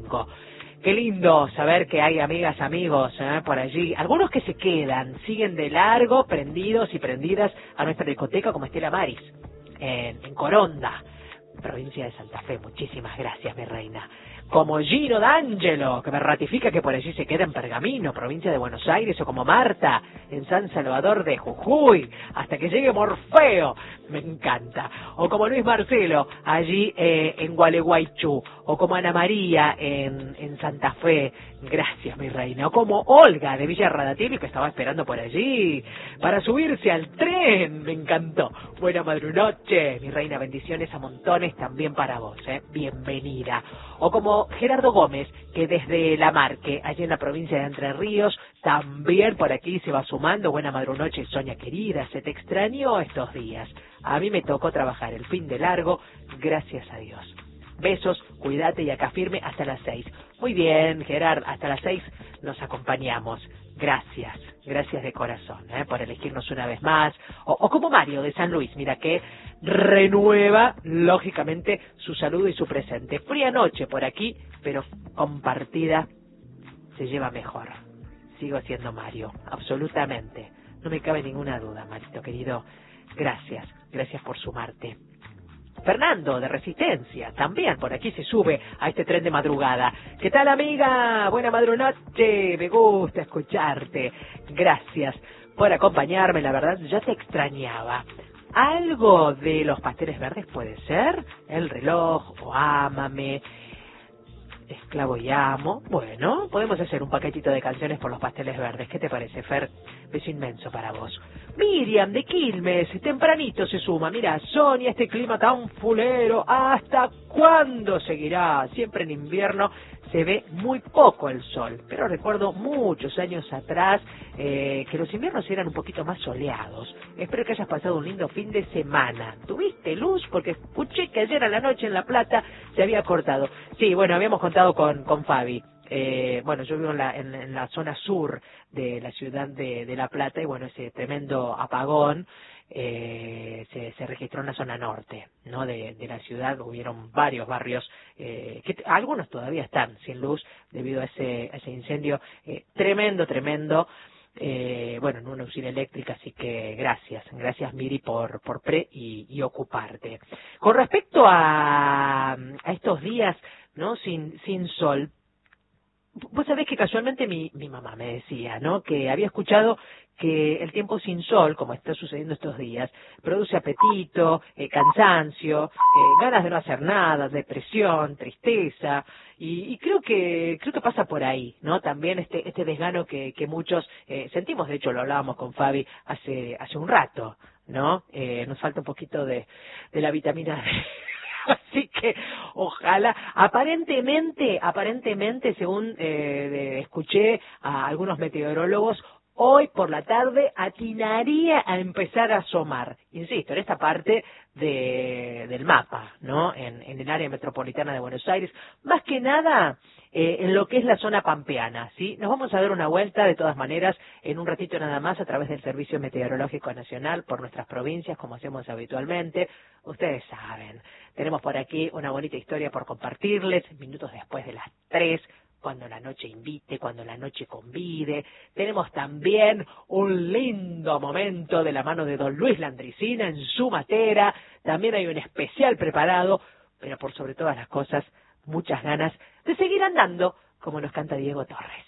5. Qué lindo saber que hay amigas, amigos por allí. Algunos que se quedan, siguen de largo, prendidos y prendidas a nuestra discoteca como Estela Maris, en Coronda, provincia de Santa Fe. Muchísimas gracias, mi reina. Como Gino D'Angelo, que me ratifica que por allí se queda en Pergamino, provincia de Buenos Aires, o como Marta, en San Salvador de Jujuy, hasta que llegue Morfeo, me encanta. O como Luis Marcelo, allí en Gualeguaychú, o como Ana María en Santa Fe, gracias, mi reina. O como Olga de Villa Radativi, que estaba esperando por allí para subirse al tren, me encantó. Buena madrunoche, mi reina, bendiciones a montones también para vos, bienvenida. O como Gerardo Gómez, que desde La Marque, allí en la provincia de Entre Ríos, también por aquí se va sumando. Buena madrunoche, Sonia querida, se te extrañó estos días. A mí me tocó trabajar el fin de largo, gracias a Dios. Besos, cuídate y acá firme hasta las 6. Muy bien, Gerard, hasta las 6 nos acompañamos. Gracias, gracias de corazón por elegirnos una vez más. O como Mario de San Luis, mira que renueva, lógicamente, su saludo y su presente. Fría noche por aquí, pero compartida se lleva mejor. Sigo siendo Mario, absolutamente. No me cabe ninguna duda, Marito querido. Gracias, gracias por sumarte. Fernando, de Resistencia, también por aquí se sube a este tren de madrugada. ¿Qué tal, amiga? Buena madrunoche, me gusta escucharte. Gracias por acompañarme, la verdad, ya te extrañaba. ¿Algo de los pasteles verdes puede ser? El reloj, o Ámame, Esclavo y Amo. Bueno, podemos hacer un paquetito de canciones por los pasteles verdes. ¿Qué te parece, Fer? Beso inmenso para vos. Miriam de Quilmes, tempranito se suma. Mira, Sonia, este clima tan fulero, ¿hasta cuándo seguirá? Siempre en invierno se ve muy poco el sol, pero recuerdo muchos años atrás que los inviernos eran un poquito más soleados. Espero que hayas pasado un lindo fin de semana. ¿Tuviste luz? Porque escuché que ayer a la noche en La Plata se había cortado. Sí, bueno, habíamos contado con Fabi. Bueno, yo vivo en la zona sur de la ciudad de La Plata, y bueno, ese tremendo apagón se registró en la zona norte, ¿no? De la ciudad. Hubieron varios barrios que algunos todavía están sin luz debido a ese incendio tremendo. Bueno, en una usina eléctrica, así que gracias Miri por y ocuparte. Con respecto a estos días, ¿no? Sin sol. Vos sabés que casualmente mi mamá me decía, ¿no? Que había escuchado que el tiempo sin sol, como está sucediendo estos días, produce apetito, cansancio, ganas de no hacer nada, depresión, tristeza, y creo que pasa por ahí, ¿no? También este desgano que muchos sentimos. De hecho lo hablábamos con Fabi hace un rato, ¿no? Nos falta un poquito de la vitamina D. Así que ojalá, aparentemente, según escuché a algunos meteorólogos, hoy por la tarde atinaría a empezar a asomar, insisto, en esta parte del mapa, ¿no? En el área metropolitana de Buenos Aires, más que nada en lo que es la zona pampeana, ¿sí? Nos vamos a dar una vuelta de todas maneras en un ratito nada más a través del Servicio Meteorológico Nacional por nuestras provincias, como hacemos habitualmente. Ustedes saben, tenemos por aquí una bonita historia por compartirles, minutos después de las 3, cuando la noche invite, cuando la noche convide. Tenemos también un lindo momento de la mano de don Luis Landricina en su matera. También hay un especial preparado, pero por sobre todas las cosas, muchas ganas de seguir andando, como nos canta Diego Torres.